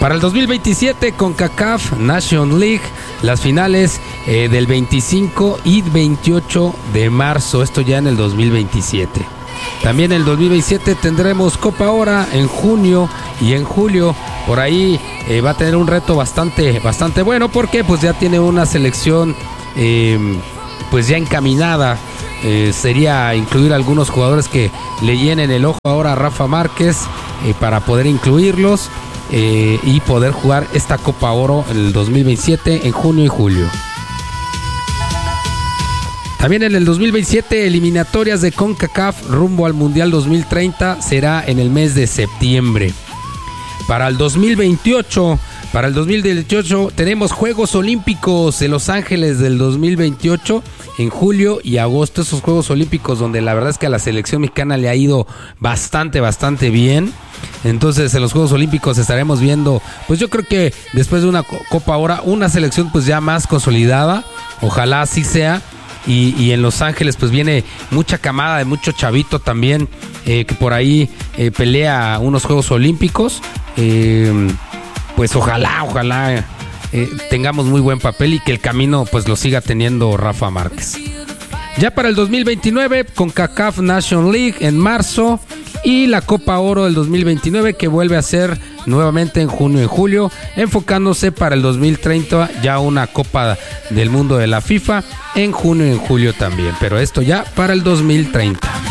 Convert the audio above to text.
Para el 2027, CONCACAF Nation League, las finales del 25 y 28 de marzo, esto ya en el 2027. También en el 2027 tendremos Copa Oro en junio y en julio. Por ahí va a tener un reto bastante bueno, porque pues ya tiene una selección pues ya encaminada. Sería incluir algunos jugadores que le llenen el ojo ahora a Rafa Márquez para poder incluirlos y poder jugar esta Copa Oro en el 2027 en junio y julio. También en el 2027, eliminatorias de CONCACAF rumbo al Mundial 2030 será en el mes de septiembre. Para el 2028 tenemos Juegos Olímpicos de Los Ángeles del 2028 en julio y agosto. Esos Juegos Olímpicos donde la verdad es que a la selección mexicana le ha ido bastante bien. Entonces en los Juegos Olímpicos estaremos viendo, pues yo creo que después de una Copa Oro, una selección pues ya más consolidada. Ojalá así sea. Y en Los Ángeles pues viene mucha camada de mucho chavito también que por ahí pelea unos Juegos Olímpicos. Pues ojalá tengamos muy buen papel y que el camino pues lo siga teniendo Rafa Márquez. Ya para el 2029, CONCACAF Nation League en marzo y la Copa Oro del 2029 que vuelve a ser nuevamente en junio y julio, enfocándose para el 2030 ya una Copa del Mundo de la FIFA en junio y en julio también, pero esto ya para el 2030.